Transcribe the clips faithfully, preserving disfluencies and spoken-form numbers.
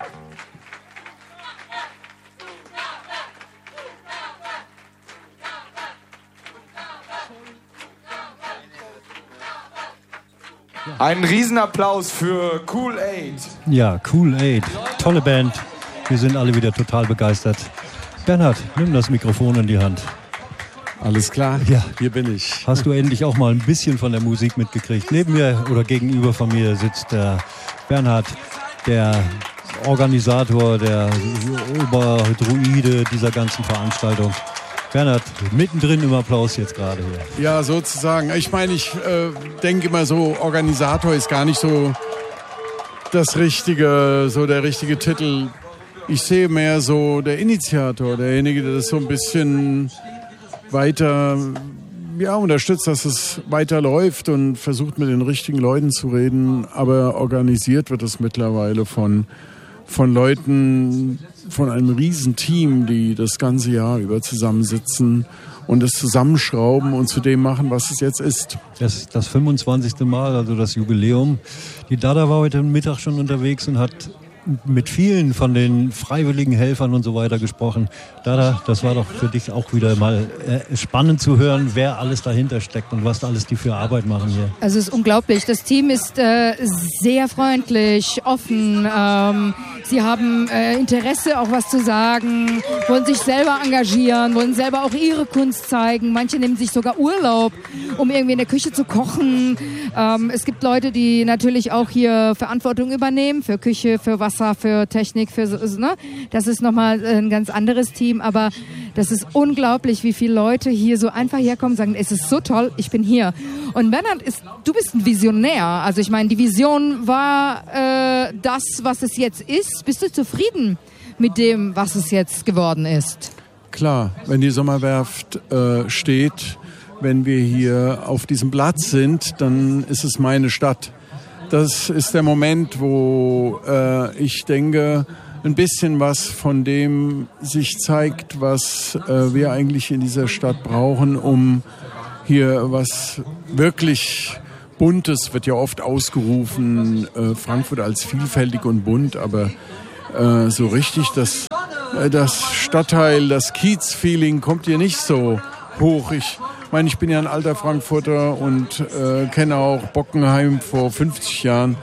Einen Riesenapplaus für Cool Aid. Ja, Cool Aid. Tolle Band. Wir sind alle wieder total begeistert. Bernhard, nimm das Mikrofon in die Hand. Alles klar, ja, hier bin ich. Hast du endlich auch mal ein bisschen von der Musik mitgekriegt? Neben mir oder gegenüber von mir sitzt der Bernhard, der Organisator, der Oberdruide dieser ganzen Veranstaltung. Bernhard, mittendrin im Applaus jetzt gerade hier. Ja, sozusagen. Ich meine, ich äh, denke immer so, Organisator ist gar nicht so das richtige, so der richtige Titel. Ich sehe mehr so der Initiator, derjenige, der das so ein bisschen weiter ja, unterstützt, dass es weiterläuft und versucht mit den richtigen Leuten zu reden. Aber organisiert wird es mittlerweile von, von Leuten, von einem Riesenteam, die das ganze Jahr über zusammensitzen und es zusammenschrauben und zu dem machen, was es jetzt ist. Das ist das fünfundzwanzigste Mal, also das Jubiläum. Die Dada war heute Mittag schon unterwegs und hat mit vielen von den freiwilligen Helfern und so weiter gesprochen. Dada, das war doch für dich auch wieder mal äh, spannend zu hören, wer alles dahinter steckt und was da alles die für Arbeit machen hier. Also es ist unglaublich. Das Team ist äh, sehr freundlich, offen. Ähm, sie haben äh, Interesse, auch was zu sagen, wollen sich selber engagieren, wollen selber auch ihre Kunst zeigen. Manche nehmen sich sogar Urlaub, um irgendwie in der Küche zu kochen. Ähm, es gibt Leute, die natürlich auch hier Verantwortung übernehmen für Küche, für Wasser, für Technik, für so, ne? Das ist nochmal ein ganz anderes Team, aber das ist unglaublich, wie viele Leute hier so einfach herkommen und sagen, es ist so toll, ich bin hier. Und Bernhard, ist, du bist ein Visionär. Also ich meine, die Vision war äh, das, was es jetzt ist. Bist du zufrieden mit dem, was es jetzt geworden ist? Klar, wenn die Sommerwerft äh, steht, wenn wir hier auf diesem Platz sind, dann ist es meine Stadt. Das ist der Moment, wo äh, ich denke, ein bisschen was von dem sich zeigt, was äh, wir eigentlich in dieser Stadt brauchen, um hier was wirklich Buntes, wird ja oft ausgerufen, äh, Frankfurt als vielfältig und bunt, aber äh, so richtig das, äh, das Stadtteil, das Kiez-Feeling kommt hier nicht so hoch. Ich Ich meine, ich bin ja ein alter Frankfurter und äh, kenne auch Bockenheim vor fünfzig Jahren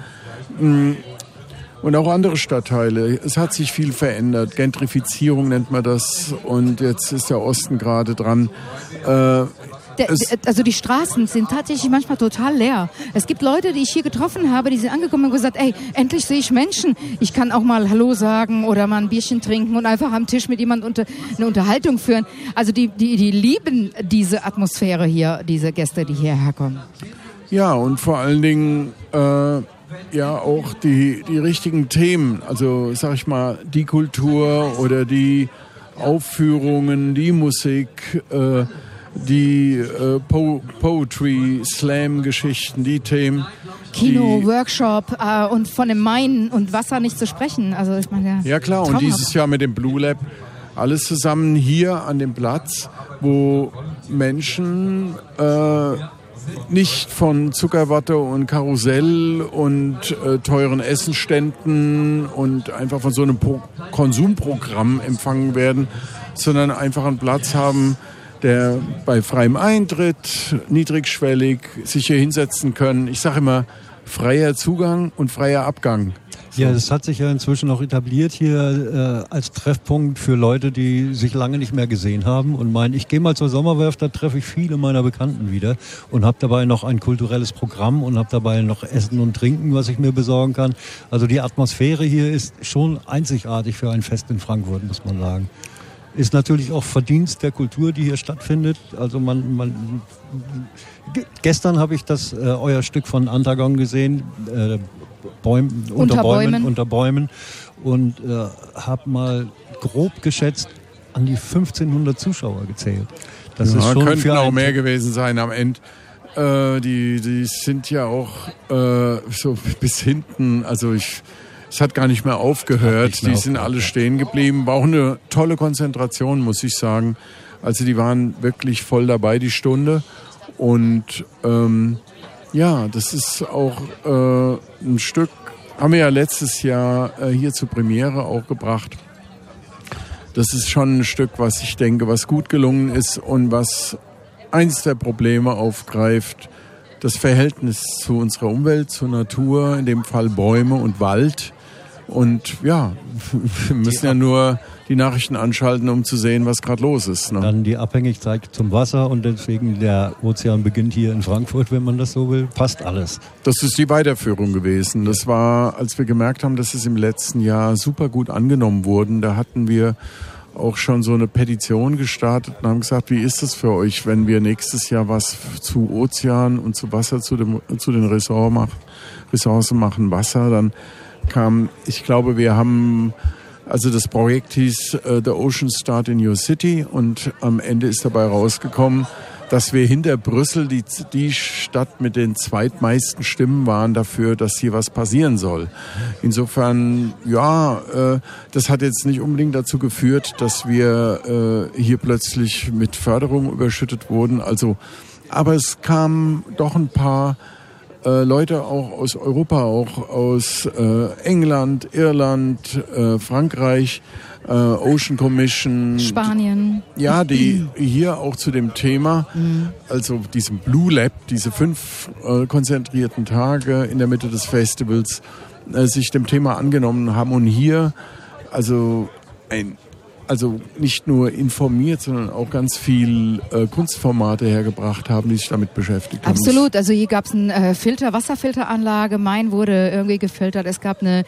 und auch andere Stadtteile. Es hat sich viel verändert. Gentrifizierung nennt man das und jetzt ist der Osten gerade dran. Äh, Der, also die Straßen sind tatsächlich manchmal total leer. Es gibt Leute, die ich hier getroffen habe, die sind angekommen und gesagt, ey, endlich sehe ich Menschen. Ich kann auch mal Hallo sagen oder mal ein Bierchen trinken und einfach am Tisch mit jemandem unter, eine Unterhaltung führen. Also die, die, die lieben diese Atmosphäre hier, diese Gäste, die hierher kommen. Ja, und vor allen Dingen äh, ja auch die, die richtigen Themen. Also sag ich mal, die Kultur oder die Aufführungen, die Musik, äh, die äh, po- Poetry, Slam-Geschichten, die Themen. Kino, die, Workshop äh, und von dem Main und Wasser nicht zu sprechen. Also ich meine, ja klar, traumhaft. Und dieses Jahr mit dem Blue Lab, alles zusammen hier an dem Platz, wo Menschen äh, nicht von Zuckerwatte und Karussell und äh, teuren Essenständen und einfach von so einem Pro- Konsumprogramm empfangen werden, sondern einfach einen Platz haben, der bei freiem Eintritt, niedrigschwellig, sich hier hinsetzen können. Ich sage immer, freier Zugang und freier Abgang. So. Ja, das hat sich ja inzwischen auch etabliert hier äh, als Treffpunkt für Leute, die sich lange nicht mehr gesehen haben und meinen, ich gehe mal zur Sommerwerft, da treffe ich viele meiner Bekannten wieder und habe dabei noch ein kulturelles Programm und habe dabei noch Essen und Trinken, was ich mir besorgen kann. Also die Atmosphäre hier ist schon einzigartig für ein Fest in Frankfurt, muss man sagen. Ist natürlich auch Verdienst der Kultur, die hier stattfindet. Also man, man g- gestern habe ich das äh, euer Stück von Antagon gesehen, äh, Bäum, unter, unter Bäumen, Bäumen, unter Bäumen und äh, habe mal grob geschätzt an die fünfzehnhundert Zuschauer gezählt. Das ja, ist schon könnten für auch ein mehr gewesen sein am Ende. Äh, die, die sind ja auch äh, so bis hinten, also ich Es hat gar nicht mehr aufgehört. Nicht mehr die sind aufgehört. Alle stehen geblieben. War auch eine tolle Konzentration, muss ich sagen. Also die waren wirklich voll dabei, die Stunde. Und ähm, ja, das ist auch äh, ein Stück, haben wir ja letztes Jahr äh, hier zur Premiere auch gebracht. Das ist schon ein Stück, was ich denke, was gut gelungen ist und was eins der Probleme aufgreift, das Verhältnis zu unserer Umwelt, zur Natur, in dem Fall Bäume und Wald. Und ja, wir müssen ja nur die Nachrichten anschalten, um zu sehen, was gerade los ist. Ne? Dann die Abhängigkeit zum Wasser und deswegen der Ozean beginnt hier in Frankfurt, wenn man das so will. Passt alles. Das ist die Weiterführung gewesen. Das war, als wir gemerkt haben, dass es im letzten Jahr super gut angenommen wurde. Da hatten wir auch schon so eine Petition gestartet und haben gesagt, wie ist es für euch, wenn wir nächstes Jahr was zu Ozean und zu Wasser, zu, dem, zu den Ressort machen, Ressourcen machen, Wasser, dann kam, ich glaube, wir haben, also das Projekt hieß uh, The Ocean Start in Your City und am Ende ist dabei rausgekommen, dass wir hinter Brüssel die, die Stadt mit den zweitmeisten Stimmen waren dafür, dass hier was passieren soll. Insofern, ja, äh, das hat jetzt nicht unbedingt dazu geführt, dass wir äh, hier plötzlich mit Förderung überschüttet wurden. Also, aber es kamen doch ein paar Äh, Leute auch aus Europa, auch aus äh, England, Irland, äh, Frankreich, äh, Ocean Commission. Spanien. Ja, die hier auch zu dem Thema, mhm. also diesem Blue Lab, diese fünf äh, konzentrierten Tage in der Mitte des Festivals, äh, sich dem Thema angenommen haben und hier also ein Also nicht nur informiert, sondern auch ganz viel äh, Kunstformate hergebracht haben, die sich damit beschäftigt haben. Absolut. Also hier gab es eine äh, Filter, Wasserfilteranlage. Main wurde irgendwie gefiltert. Es gab eine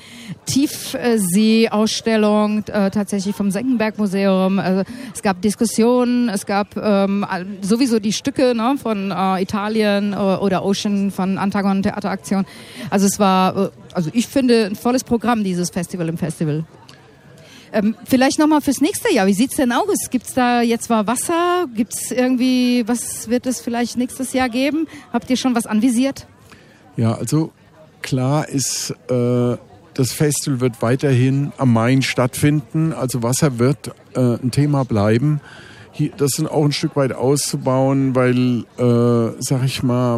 Tiefseeausstellung äh, tatsächlich vom Senckenberg-Museum. Also es gab Diskussionen. Es gab ähm, sowieso die Stücke ne, von äh, Italien äh, oder Ocean von Antagon Theateraktion. Also es war, äh, also ich finde, ein volles Programm, dieses Festival im Festival. Ähm, vielleicht nochmal fürs nächste Jahr. Wie sieht's denn aus? Gibt's da jetzt mal Wasser? Gibt's irgendwie, was wird es vielleicht nächstes Jahr geben? Habt ihr schon was anvisiert? Ja, also klar ist, äh, das Festival wird weiterhin am Main stattfinden. Also Wasser wird äh, ein Thema bleiben. Hier, das sind auch ein Stück weit auszubauen, weil, äh, sag ich mal,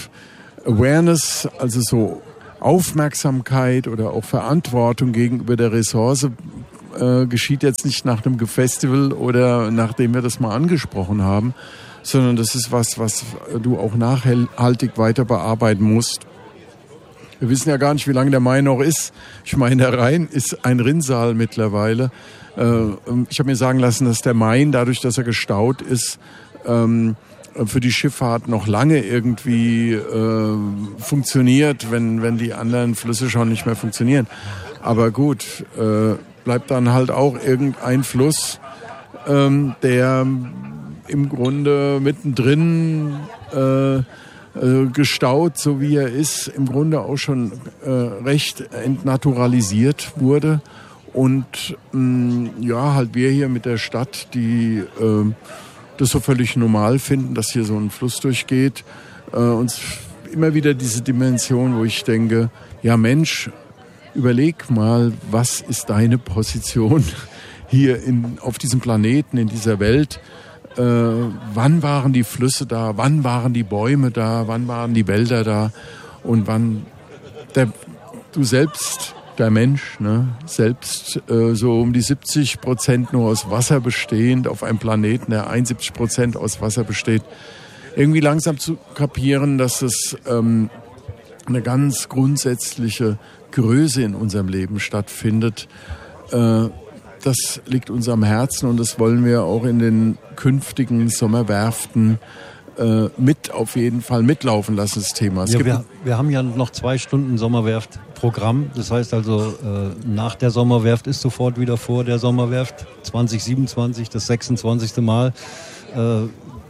Awareness, also so Aufmerksamkeit oder auch Verantwortung gegenüber der Ressource Äh, geschieht jetzt nicht nach einem Festival oder nachdem wir das mal angesprochen haben, sondern das ist was, was du auch nachhaltig weiter bearbeiten musst. Wir wissen ja gar nicht, wie lange der Main noch ist. Ich meine, der Rhein ist ein Rinnsal mittlerweile. Äh, ich habe mir sagen lassen, dass der Main, dadurch, dass er gestaut ist, ähm, für die Schifffahrt noch lange irgendwie äh, funktioniert, wenn, wenn die anderen Flüsse schon nicht mehr funktionieren. Aber gut, äh, bleibt dann halt auch irgendein Fluss, ähm, der im Grunde mittendrin äh, äh, gestaut, so wie er ist, im Grunde auch schon äh, recht entnaturalisiert wurde. Und mh, ja, halt wir hier mit der Stadt, die äh, das so völlig normal finden, dass hier so ein Fluss durchgeht, äh, uns immer wieder diese Dimension, wo ich denke, ja Mensch, überleg mal, was ist deine Position hier in, auf diesem Planeten, in dieser Welt? Äh, wann waren die Flüsse da? Wann waren die Bäume da? Wann waren die Wälder da? Und wann der, du selbst, der Mensch, ne, selbst äh, so um die siebzig Prozent nur aus Wasser bestehend, auf einem Planeten, der einundsiebzig Prozent aus Wasser besteht, irgendwie langsam zu kapieren, dass es ähm, eine ganz grundsätzliche Größe in unserem Leben stattfindet. Äh, das liegt uns am Herzen und das wollen wir auch in den künftigen Sommerwerften äh, mit auf jeden Fall mitlaufen lassen, das Thema. Es ja, gibt wir, wir haben ja noch zwei Stunden Sommerwerft-Programm. Das heißt also, äh, nach der Sommerwerft ist sofort wieder vor der Sommerwerft. zwanzig siebenundzwanzig, das sechsundzwanzigste Mal. Äh,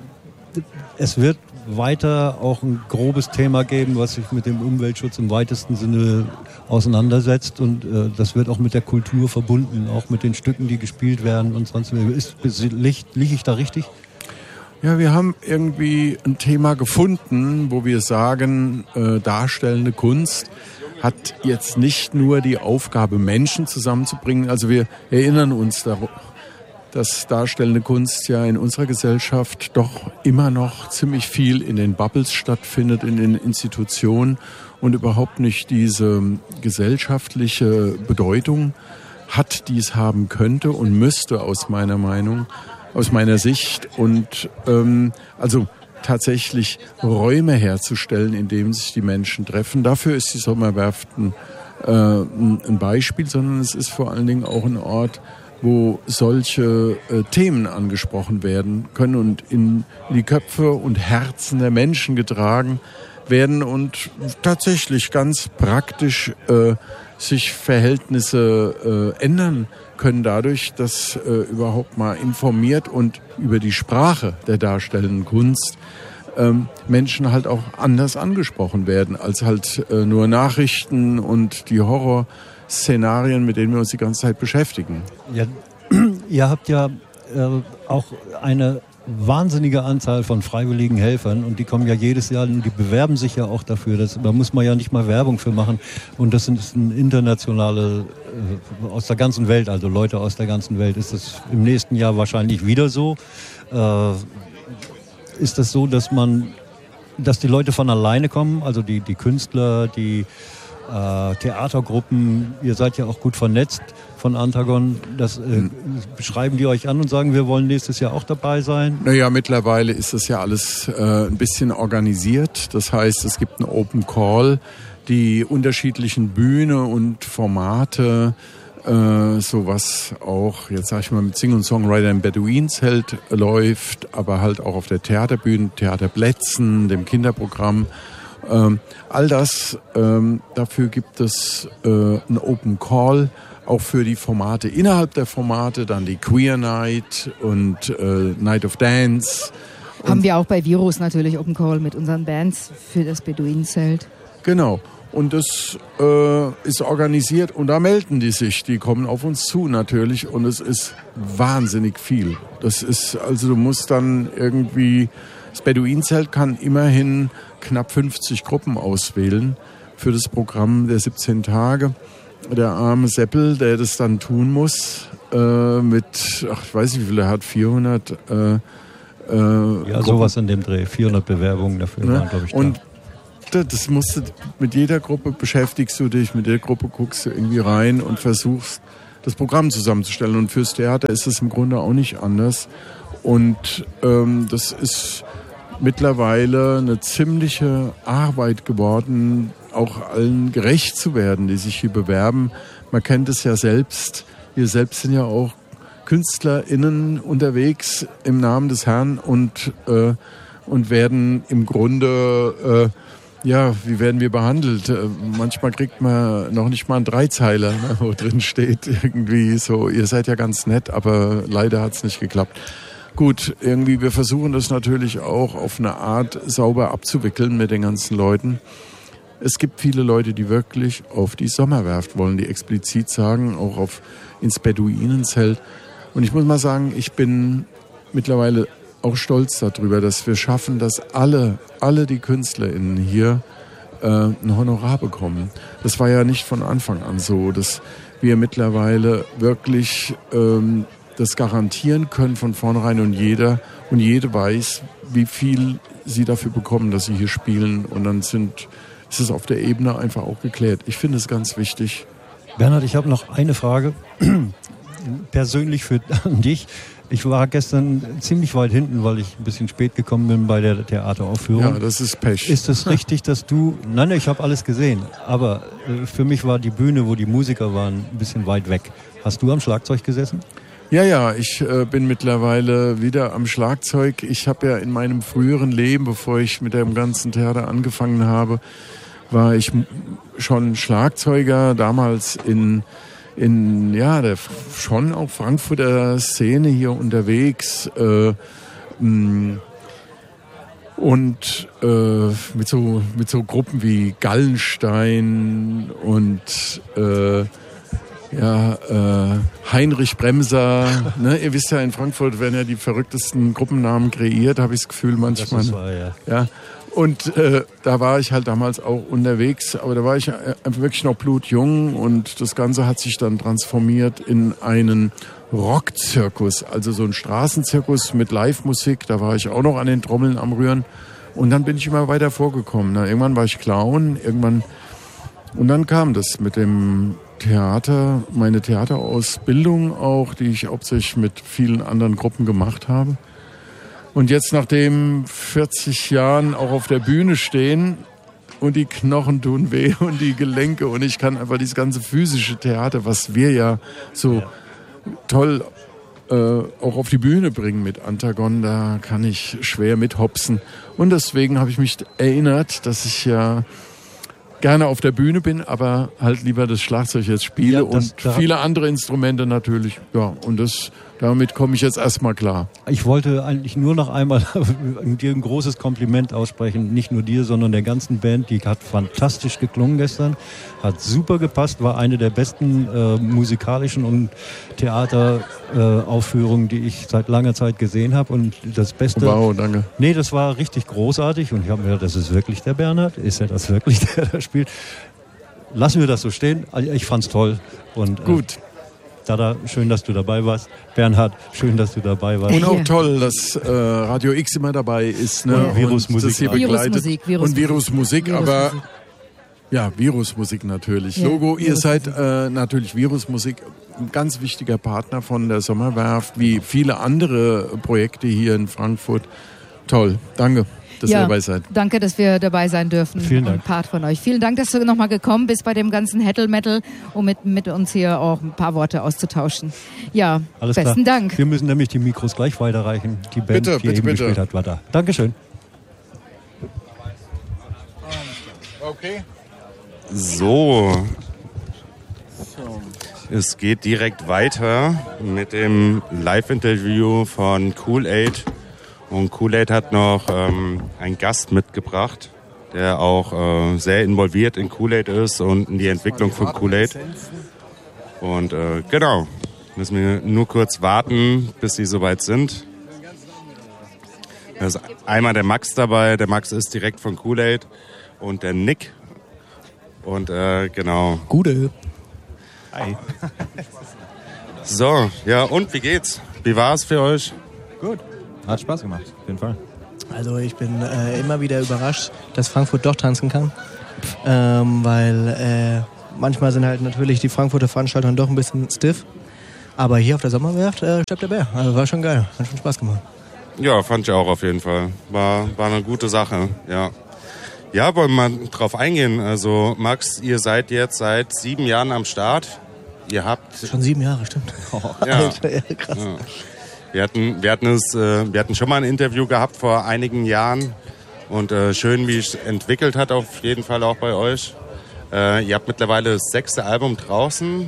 es wird weiter auch ein grobes Thema geben, was sich mit dem Umweltschutz im weitesten Sinne auseinandersetzt und äh, das wird auch mit der Kultur verbunden, auch mit den Stücken, die gespielt werden und sonst. Ist, liege lieg ich da richtig? Ja, wir haben irgendwie ein Thema gefunden, wo wir sagen, äh, darstellende Kunst hat jetzt nicht nur die Aufgabe, Menschen zusammenzubringen. Also wir erinnern uns dar- dass darstellende Kunst ja in unserer Gesellschaft doch immer noch ziemlich viel in den Bubbles stattfindet, in den Institutionen und überhaupt nicht diese gesellschaftliche Bedeutung hat, die es haben könnte und müsste aus meiner Meinung, aus meiner Sicht. Und ähm, also tatsächlich Räume herzustellen, in denen sich die Menschen treffen. Dafür ist die Sommerwerft ein, äh, ein Beispiel, sondern es ist vor allen Dingen auch ein Ort, wo solche äh, Themen angesprochen werden können und in die Köpfe und Herzen der Menschen getragen werden und tatsächlich ganz praktisch äh, sich Verhältnisse äh, ändern können dadurch, dass äh, überhaupt mal informiert und über die Sprache der darstellenden Kunst ähm, Menschen halt auch anders angesprochen werden, als halt äh, nur Nachrichten und die Horrorszenarien, mit denen wir uns die ganze Zeit beschäftigen. Ja, ihr habt ja äh, auch eine wahnsinnige Anzahl von freiwilligen Helfern und die kommen ja jedes Jahr und die bewerben sich ja auch dafür. Das, da muss man ja nicht mal Werbung für machen. Und das sind, das sind internationale, äh, aus der ganzen Welt, also Leute aus der ganzen Welt. Ist das im nächsten Jahr wahrscheinlich wieder so? Äh, ist das so, dass man, dass die Leute von alleine kommen, also die, die Künstler, die äh, Theatergruppen, ihr seid ja auch gut vernetzt von Antagon, das äh, hm. schreiben die euch an und sagen, wir wollen nächstes Jahr auch dabei sein? Naja, mittlerweile ist das ja alles äh, ein bisschen organisiert. Das heißt, es gibt einen Open Call, die unterschiedlichen Bühne und Formate, äh, sowas auch, jetzt sag ich mal, mit Sing- und Songwriter im Beduinenzelt läuft, aber halt auch auf der Theaterbühne, Theaterplätzen, dem Kinderprogramm. Ähm, all das, ähm, dafür gibt es äh, einen Open Call, auch für die Formate innerhalb der Formate, dann die Queer Night und äh, Night of Dance. Haben wir auch bei Virus natürlich Open Call mit unseren Bands für das Beduinenzelt. Genau. Und das äh, ist organisiert und da melden die sich, die kommen auf uns zu natürlich und es ist wahnsinnig viel. Das ist, also du musst dann irgendwie, das Beduinenzelt kann immerhin knapp fünfzig Gruppen auswählen für das Programm der siebzehn Tage. Der arme Seppel, der das dann tun muss, äh, mit, ach, ich weiß nicht, wie viel er hat, vierhundert äh, äh, Ja, Gruppen. Sowas in dem Dreh, vierhundert Bewerbungen dafür ne? waren, glaube ich, und da. Das musst du, mit jeder Gruppe beschäftigst du dich, mit der Gruppe guckst du irgendwie rein und versuchst, das Programm zusammenzustellen. Und fürs Theater ist es im Grunde auch nicht anders. Und ähm, das ist mittlerweile eine ziemliche Arbeit geworden, auch allen gerecht zu werden, die sich hier bewerben. Man kennt es ja selbst. Wir selbst sind ja auch KünstlerInnen unterwegs im Namen des Herrn und, äh, und werden im Grunde, äh, ja, wie werden wir behandelt? Äh, manchmal kriegt man noch nicht mal einen Dreizeiler, ne, wo drin steht irgendwie so, ihr seid ja ganz nett, aber leider hat es nicht geklappt. Gut, irgendwie, wir versuchen das natürlich auch auf eine Art sauber abzuwickeln mit den ganzen Leuten. Es gibt viele Leute, die wirklich auf die Sommerwerft wollen, die explizit sagen, auch auf ins Beduinenzelt. Und ich muss mal sagen, ich bin mittlerweile auch stolz darüber, dass wir schaffen, dass alle, alle die KünstlerInnen hier äh, ein Honorar bekommen. Das war ja nicht von Anfang an so, dass wir mittlerweile wirklich ähm, das garantieren können von vornherein und jeder und jede weiß, wie viel sie dafür bekommen, dass sie hier spielen. Und dann sind, ist es auf der Ebene einfach auch geklärt. Ich finde es ganz wichtig. Bernhard, ich habe noch eine Frage, persönlich für an dich. Ich war gestern ziemlich weit hinten, weil ich ein bisschen spät gekommen bin bei der Theateraufführung. Ja, das ist Pech. Ist es richtig, dass du... Nein, ich habe alles gesehen. Aber äh, für mich war die Bühne, wo die Musiker waren, ein bisschen weit weg. Hast du am Schlagzeug gesessen? Ja, ja, ich äh, bin mittlerweile wieder am Schlagzeug. Ich habe ja in meinem früheren Leben, bevor ich mit dem ganzen Theater angefangen habe, war ich schon Schlagzeuger, damals in, in ja, der schon auch Frankfurter Szene hier unterwegs. Äh, mh, und äh, mit so mit so Gruppen wie Gallenstein und äh, ja, äh, Heinrich Bremser, ne? Ihr wisst ja, in Frankfurt werden ja die verrücktesten Gruppennamen kreiert, habe ich das Gefühl manchmal. Das ist wahr, ja. Ja. Und äh, da war ich halt damals auch unterwegs, aber da war ich äh, wirklich noch blutjung und das Ganze hat sich dann transformiert in einen Rockzirkus, also so ein Straßenzirkus mit Live-Musik. Da war ich auch noch an den Trommeln am Rühren und dann bin ich immer weiter vorgekommen. Na, irgendwann war ich Clown, irgendwann und dann kam das mit dem Theater, meine Theaterausbildung auch, die ich hauptsächlich mit vielen anderen Gruppen gemacht habe. Und jetzt nachdem vierzig Jahren auch auf der Bühne stehen und die Knochen tun weh und die Gelenke und ich kann einfach dieses ganze physische Theater, was wir ja so toll äh, auch auf die Bühne bringen mit Antagon, da kann ich schwer mithopsen. Und deswegen habe ich mich erinnert, dass ich ja gerne auf der Bühne bin, aber halt lieber das Schlagzeug jetzt spiele ja, und viele andere Instrumente natürlich. Ja, und das, damit komme ich jetzt erstmal klar. Ich wollte eigentlich nur noch einmal dir ein großes Kompliment aussprechen. Nicht nur dir, sondern der ganzen Band. Die hat fantastisch geklungen gestern. Hat super gepasst. War eine der besten äh, musikalischen und Theateraufführungen, äh, die ich seit langer Zeit gesehen habe. Und das Beste... Wow, danke. Nee, das war richtig großartig. Und ich habe mir gedacht, das ist wirklich der Bernhard. Ist er das wirklich, der da spielt? Lassen wir das so stehen. Ich fand's toll. Und, gut. Äh, Dada, schön, dass du dabei warst. Bernhard, schön, dass du dabei warst. Und auch toll, dass äh, Radio X immer dabei ist. Ne? Und Virusmusik. Das hier begleitet. Virusmusik, Virusmusik. Und Virusmusik, Virusmusik. aber ja, Virusmusik natürlich. Ja, Logo, ihr Virusmusik. seid äh, natürlich Virusmusik, ein ganz wichtiger Partner von der Sommerwerft, wie viele andere Projekte hier in Frankfurt. Toll, danke, dass ja, ihr dabei seid. Danke, dass wir dabei sein dürfen. Vielen Dank. Und Part von euch. Vielen Dank, dass du nochmal gekommen bist bei dem ganzen Heddle Metal, um mit, mit uns hier auch ein paar Worte auszutauschen. Ja, Alles besten klar. Dank. Wir müssen nämlich die Mikros gleich weiterreichen. Die Band, Bitte, die bitte, eben bitte. gespielt hat, war da. Dankeschön. Okay. So, es geht direkt weiter mit dem Live-Interview von Kool-Aid. Und Kool-Aid hat noch ähm, einen Gast mitgebracht, der auch äh, sehr involviert in Kool-Aid ist und in die Entwicklung von Kool-Aid. Und äh, genau, müssen wir nur kurz warten, bis sie soweit sind. Da ist einmal der Max dabei, der Max ist direkt von Kool-Aid und der Nick. Und äh, genau. Gute. Hi. So, ja und, wie geht's? Wie war's für euch? Gut. Hat Spaß gemacht, auf jeden Fall. Also ich bin äh, immer wieder überrascht, dass Frankfurt doch tanzen kann. Ähm, weil äh, manchmal sind halt natürlich die Frankfurter Veranstalter doch ein bisschen stiff. Aber hier auf der Sommerwerft äh, steppt der Bär. Also war schon geil, hat schon Spaß gemacht. Ja, fand ich auch auf jeden Fall. War, war eine gute Sache, ja. Ja, wollen wir mal drauf eingehen. Also Max, ihr seid jetzt seit sieben Jahren am Start. Ihr habt... Schon sieben Jahre, stimmt. Oh, ja. Alter, ja, krass. Ja. Wir hatten, wir, hatten es, äh, wir hatten schon mal ein Interview gehabt vor einigen Jahren. Und äh, schön, wie es entwickelt hat, auf jeden Fall auch bei euch. Äh, ihr habt mittlerweile das sechste Album draußen.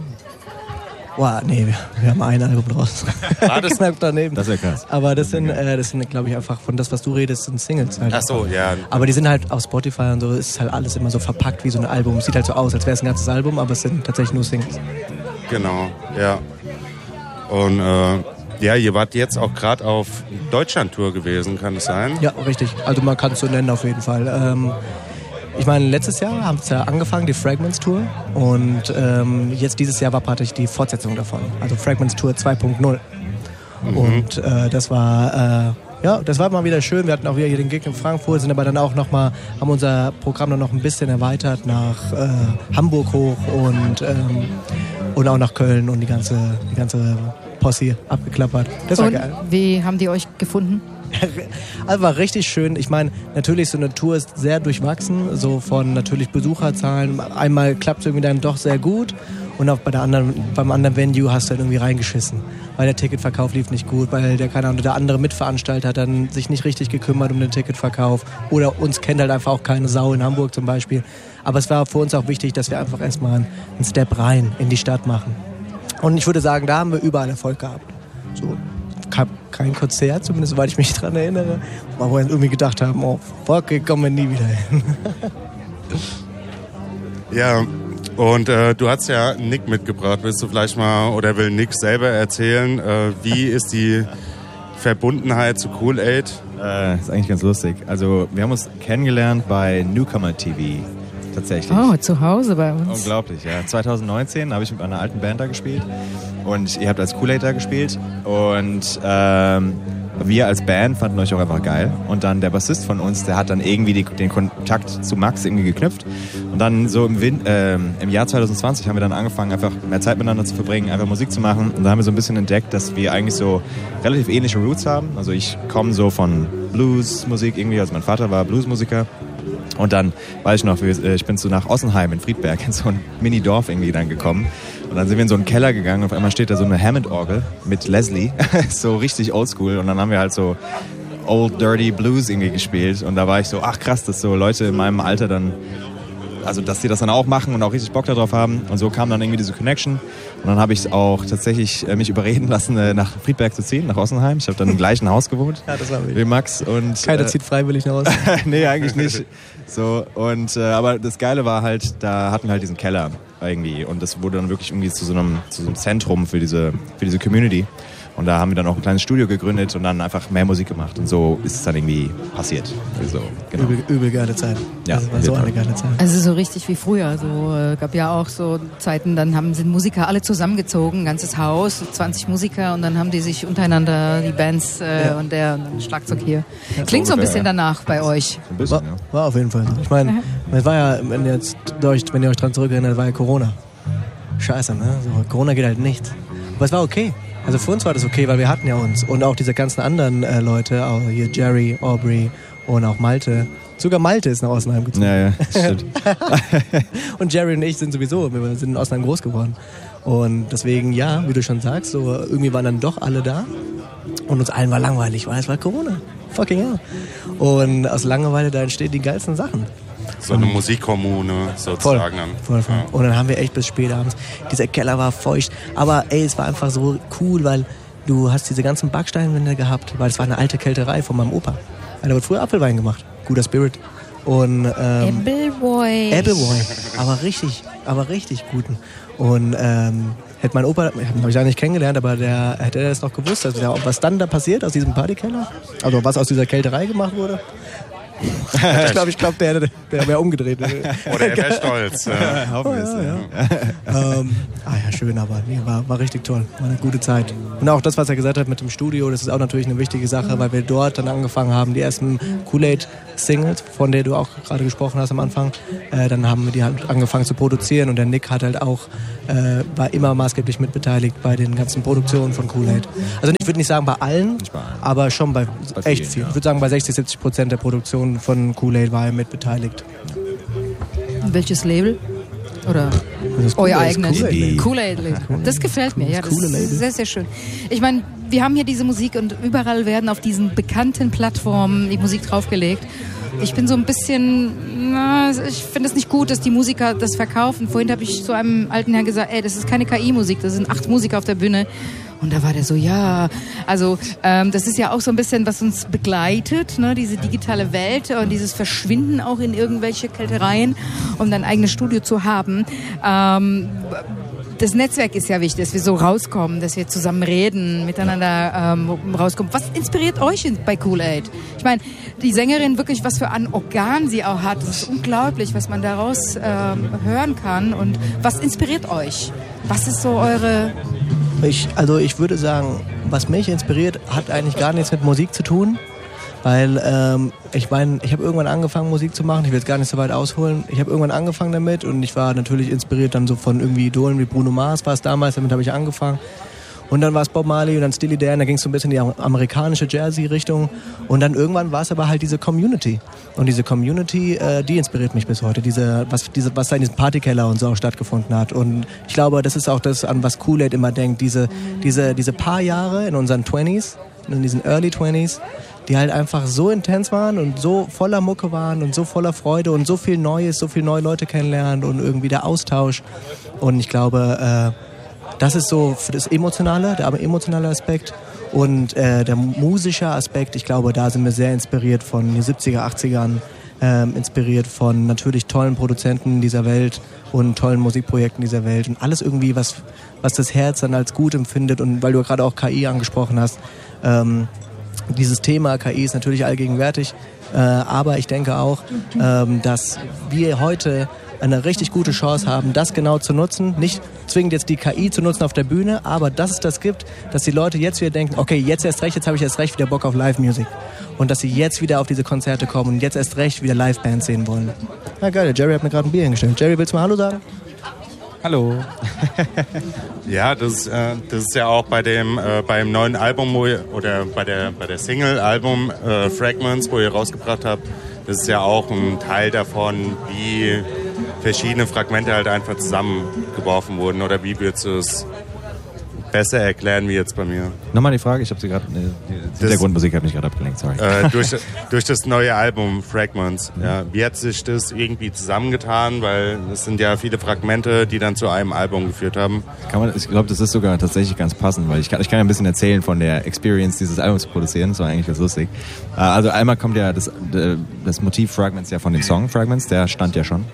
Boah, nee, wir, wir haben ein Album draußen. War das? Knapp daneben. Das ist ja krass. Aber das sind, äh, das sind, glaube ich, einfach von das, was du redest, sind Singles halt. Ach so, ja. Aber die sind halt auf Spotify und so, ist halt alles immer so verpackt wie so ein Album. Sieht halt so aus, als wäre es ein ganzes Album, aber es sind tatsächlich nur Singles. Genau, ja. Und äh, ja, ihr wart jetzt auch gerade auf Deutschland-Tour gewesen, kann es sein? Ja, richtig. Also man kann es so nennen auf jeden Fall. Ähm, ich meine, letztes Jahr haben wir ja angefangen, die Fragments Tour. Und ähm, jetzt dieses Jahr war praktisch die Fortsetzung davon. Also Fragments Tour zwei Punkt null. Mhm. Und äh, das war... Äh, Ja, das war mal wieder schön. Wir hatten auch wieder hier den Gig in Frankfurt, sind aber dann auch noch mal, haben unser Programm dann noch ein bisschen erweitert nach äh, Hamburg hoch und, ähm, und auch nach Köln und die ganze, die ganze Posse abgeklappert. Das war Und geil. wie haben die euch gefunden? Also war richtig schön. Ich meine, natürlich so eine Tour ist sehr durchwachsen, so von natürlich Besucherzahlen. Einmal klappt es irgendwie dann doch sehr gut und auch bei der anderen, beim anderen Venue hast du dann irgendwie reingeschissen, weil der Ticketverkauf lief nicht gut, weil der, keine Ahnung, der andere Mitveranstalter hat dann sich nicht richtig gekümmert um den Ticketverkauf oder uns kennt halt einfach auch keine Sau in Hamburg zum Beispiel. Aber es war für uns auch wichtig, dass wir einfach erstmal einen Step rein in die Stadt machen. Und ich würde sagen, da haben wir überall Erfolg gehabt. So. Kein Konzert, zumindest soweit ich mich daran erinnere, wo wir irgendwie gedacht haben, oh fuck, hier kommen wir nie wieder hin. Ja, und äh, du hast ja Nick mitgebracht. Willst du vielleicht mal, oder will Nick selber erzählen, äh, wie ist die Verbundenheit zu Kool-Aid? Äh, ist eigentlich ganz lustig. Also wir haben uns kennengelernt bei Newcomer T V tatsächlich. Oh, zu Hause bei uns. Unglaublich, ja. zwanzig neunzehn habe ich mit einer alten Band da gespielt und ihr habt als Kool-Aid da gespielt und ähm, wir als Band fanden euch auch einfach geil und dann der Bassist von uns, der hat dann irgendwie die, den Kontakt zu Max irgendwie geknüpft und dann so im, Win- äh, im Jahr zwanzig zwanzig haben wir dann angefangen, einfach mehr Zeit miteinander zu verbringen, einfach Musik zu machen und da haben wir so ein bisschen entdeckt, dass wir eigentlich so relativ ähnliche Roots haben. Also ich komme so von Bluesmusik irgendwie, also mein Vater war Bluesmusiker. Und dann, weiß ich noch, ich bin so nach Ossenheim in Friedberg, in so ein Mini-Dorf irgendwie dann gekommen. Und dann sind wir in so einen Keller gegangen und auf einmal steht da so eine Hammond-Orgel mit Leslie, so richtig oldschool. Und dann haben wir halt so Old Dirty Blues irgendwie gespielt. Und da war ich so, ach krass, dass so Leute in meinem Alter dann, also dass die das dann auch machen und auch richtig Bock darauf haben. Und so kam dann irgendwie diese Connection. Und dann habe ich auch tatsächlich mich überreden lassen, nach Friedberg zu ziehen, nach Ossenheim. Ich habe dann im gleichen Haus gewohnt. Ja, das war wie Max. Und, Keiner äh, zieht freiwillig nach Hause. nee, eigentlich nicht. So, und, äh, aber das Geile war halt, da hatten wir halt diesen Keller irgendwie. Und das wurde dann wirklich irgendwie zu so einem, zu so einem Zentrum für diese, für diese Community. Und da haben wir dann auch ein kleines Studio gegründet und dann einfach mehr Musik gemacht. Und so ist es dann irgendwie passiert. So, genau. Übel, übel geile Zeit. Ja, das war so eine geile Zeit. Also so richtig wie früher. So äh, gab ja auch so Zeiten, dann haben sind Musiker alle zusammengezogen, ein ganzes Haus, zwanzig Musiker und dann haben die sich untereinander die Bands äh, ja. und der und Schlagzeug hier. Ja, Klingt so ein bisschen ja. danach bei euch. Ein bisschen, war, ja. war auf jeden Fall so. Ich meine, es war ja, wenn ihr jetzt durch, wenn ihr euch dran zurückerinnert, war ja Corona. Scheiße, ne? So, Corona geht halt nicht. Aber es war okay. Also für uns war das okay, weil wir hatten ja uns. Und auch diese ganzen anderen äh, Leute, auch hier Jerry, Aubrey und auch Malte. Sogar Malte ist nach Ossenheim gezogen. Ja, ja, stimmt. Und Jerry und ich sind sowieso, wir sind in Ossenheim groß geworden. Und deswegen, ja, wie du schon sagst, so irgendwie waren dann doch alle da. Und uns allen war langweilig, weil es war Corona. Fucking hell. Und aus Langeweile, da entstehen die geilsten Sachen. So eine Musikkommune sozusagen. Voll, voll, voll. Ja. Und dann haben wir echt bis spät abends. Dieser Keller war feucht. Aber ey, es war einfach so cool, weil du hast diese ganzen Backsteinwände gehabt, weil es war eine alte Kälterei von meinem Opa. Da wird früher Apfelwein gemacht. Guter Spirit. Und ähm, Appleboy. Appleboy. Aber richtig, aber richtig guten. Und ähm, hätte mein Opa, habe ich ja nicht kennengelernt, aber der hätte er das noch gewusst, also der, was dann da passiert aus diesem Partykeller, also was aus dieser Kälterei gemacht wurde. ich glaube, ich glaub, der, der wäre umgedreht. Oder er wäre stolz. Ja. Hoffen oh, ja, ja. ähm, ah ja, schön, aber nee, war, war richtig toll. War eine gute Zeit. Und auch das, was er gesagt hat mit dem Studio, das ist auch natürlich eine wichtige Sache, weil wir dort dann angefangen haben, die ersten Kool-Aid-Singles, von der du auch gerade gesprochen hast am Anfang, äh, dann haben wir die halt angefangen zu produzieren und der Nick hat halt auch, äh, war immer maßgeblich mitbeteiligt bei den ganzen Produktionen von Kool-Aid. Also ich würde nicht sagen bei allen, bei allen, aber schon bei, bei echt vielen, viel. Ja. Ich würde sagen, bei sechzig, siebzig Prozent der Produktion von Kool-Aid war er mit beteiligt. Welches Label? Oder euer eigenes? Kool-Aid-Label. Das gefällt mir, ja. Das ist sehr, sehr schön. Ich meine, wir haben hier diese Musik und überall werden auf diesen bekannten Plattformen die Musik draufgelegt. Ich bin so ein bisschen, na, ich finde es nicht gut, dass die Musiker das verkaufen. Vorhin habe ich zu einem alten Herrn gesagt, ey, das ist keine K I-Musik, das sind acht Musiker auf der Bühne. Und da war der so, ja, also ähm, das ist ja auch so ein bisschen, was uns begleitet, ne, diese digitale Welt und dieses Verschwinden auch in irgendwelche Kältereien, um dann ein eigenes Studio zu haben. Ähm, das Netzwerk ist ja wichtig, dass wir so rauskommen, dass wir zusammen reden, miteinander ähm, rauskommen. Was inspiriert euch bei Kool-Aid? Ich meine, die Sängerin, wirklich, was für ein Organ sie auch hat, das ist unglaublich, was man daraus ähm, hören kann. Und was inspiriert euch? Was ist so eure... Ich, also ich würde sagen, was mich inspiriert, hat eigentlich gar nichts mit Musik zu tun, weil ähm, ich meine, ich habe irgendwann angefangen Musik zu machen, ich will jetzt gar nicht so weit ausholen, ich habe irgendwann angefangen damit und ich war natürlich inspiriert dann so von irgendwie Idolen wie Bruno Mars war es damals, damit habe ich angefangen. Und dann war es Bob Marley und dann Steely Dan, da ging es so ein bisschen in die amerikanische Jazzy-Richtung. Und dann irgendwann war es aber halt diese Community. Und diese Community, äh, die inspiriert mich bis heute. Diese, was, diese, was da in diesem Partykeller und so auch stattgefunden hat. Und ich glaube, das ist auch das, an was Kool-Aid immer denkt. Diese, diese, diese paar Jahre in unseren Twenties, in diesen Early Twenties, die halt einfach so intens waren und so voller Mucke waren und so voller Freude und so viel Neues, so viele neue Leute kennenlernen und irgendwie der Austausch. Und ich glaube, äh, das ist so für das Emotionale, der emotionale Aspekt und äh, der musische Aspekt. Ich glaube, da sind wir sehr inspiriert von den siebziger, achtzigern, ähm, inspiriert von natürlich tollen Produzenten dieser Welt und tollen Musikprojekten dieser Welt und alles irgendwie, was, was das Herz dann als gut empfindet und weil du gerade auch K I angesprochen hast, ähm, dieses Thema K I ist natürlich allgegenwärtig, äh, aber ich denke auch, ähm, dass wir heute eine richtig gute Chance haben, das genau zu nutzen. Nicht zwingend jetzt die K I zu nutzen auf der Bühne, aber dass es das gibt, dass die Leute jetzt wieder denken, okay, jetzt erst recht, jetzt habe ich erst recht wieder Bock auf Live-Music. Und dass sie jetzt wieder auf diese Konzerte kommen und jetzt erst recht wieder Live-Bands sehen wollen. Na geil, der Jerry hat mir gerade ein Bier hingestellt. Jerry, willst du mal Hallo sagen? Hallo. Ja, das, äh, das ist ja auch bei dem äh, beim neuen Album wo ihr, oder bei der bei der Single-Album äh, Fragments, wo ihr rausgebracht habt. Das ist ja auch ein Teil davon, wie verschiedene Fragmente halt einfach zusammengeworfen wurden. Oder wie würdest du es besser erklären wie jetzt bei mir? Nochmal die Frage, ich habe sie gerade, äh, die Hintergrundmusik hat mich gerade abgelenkt, sorry. Äh, durch, durch das neue Album Fragments. Ja, wie hat sich das irgendwie zusammengetan? Weil es sind ja viele Fragmente, die dann zu einem Album geführt haben. Kann man, ich glaube, das ist sogar tatsächlich ganz passend, weil ich kann, ich kann ja ein bisschen erzählen von der Experience, dieses Albums zu produzieren. Das war eigentlich ganz lustig. Äh, also einmal kommt ja das, das Motiv Fragments ja von dem Song Fragments, der stand ja schon.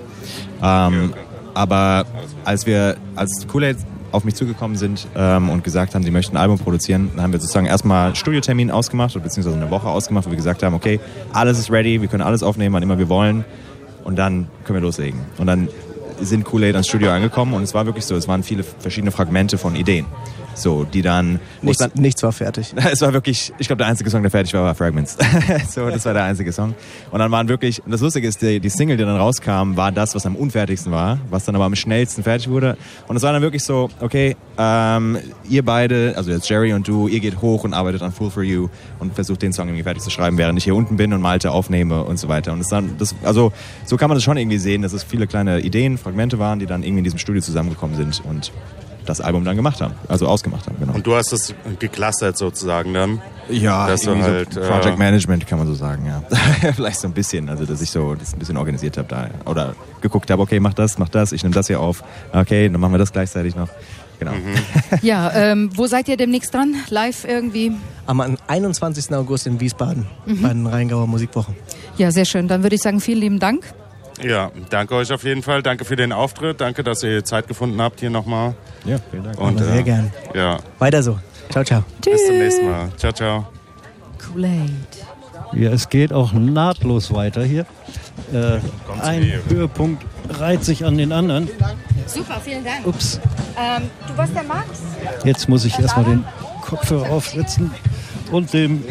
Ähm, aber als wir, als Kool-Aid auf mich zugekommen sind ähm, und gesagt haben, sie möchten ein Album produzieren, dann haben wir sozusagen erstmal einen Studiotermin ausgemacht, beziehungsweise eine Woche ausgemacht, wo wir gesagt haben, okay, alles ist ready, wir können alles aufnehmen, wann immer wir wollen und dann können wir loslegen. Und dann sind Kool-Aid ans Studio angekommen und es war wirklich so, es waren viele verschiedene Fragmente von Ideen. So, die dann... Nichts, dann nichts war fertig. Es war wirklich, ich glaube, der einzige Song, der fertig war, war Fragments. So, das war der einzige Song. Und dann waren wirklich, und das Lustige ist, die, die Single, die dann rauskam, war das, was am unfertigsten war, was dann aber am schnellsten fertig wurde. Und es war dann wirklich so, okay, ähm, ihr beide, also jetzt Jerry und du, ihr geht hoch und arbeitet an Fool for You und versucht den Song irgendwie fertig zu schreiben, während ich hier unten bin und Malte aufnehme und so weiter. Und es dann, das, also, so kann man das schon irgendwie sehen, dass es viele kleine Ideen, Fragmente waren, die dann irgendwie in diesem Studio zusammengekommen sind und das Album dann gemacht haben, also ausgemacht haben, genau. Und du hast das geclustert sozusagen dann? Ja, dass du halt, so Project Management kann man so sagen, ja. Vielleicht so ein bisschen, also dass ich so das ein bisschen organisiert habe da oder geguckt habe, okay, mach das, mach das, ich nehme das hier auf, okay, dann machen wir das gleichzeitig noch. Genau. Mhm. Ja, ähm, wo seid ihr demnächst dran? Live irgendwie? Am einundzwanzigsten August in Wiesbaden, mhm. bei den Rheingauer Musikwochen. Ja, sehr schön. Dann würde ich sagen, vielen lieben Dank. Ja, danke euch auf jeden Fall. Danke für den Auftritt. Danke, dass ihr Zeit gefunden habt hier nochmal. Ja, vielen Dank. Und, sehr äh, gern. Ja. Weiter so. Ciao, ciao. Tschüss. Bis zum nächsten Mal. Ciao, ciao. Kool-Aid. Ja, es geht auch nahtlos weiter hier. Äh, ein Höhepunkt reiht sich an den anderen. Super, vielen Dank. Ups. Ähm, du warst der Max? Jetzt muss ich erstmal den Kopfhörer aufsetzen und dem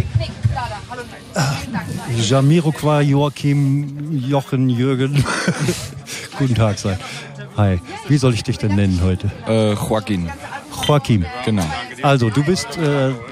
äh, Jamiroquai, Joachim, Jochen, Jürgen. Guten Tag sein. Hi, wie soll ich dich denn nennen heute? Äh, Joaquin. Joachim. Genau. Also, du bist äh,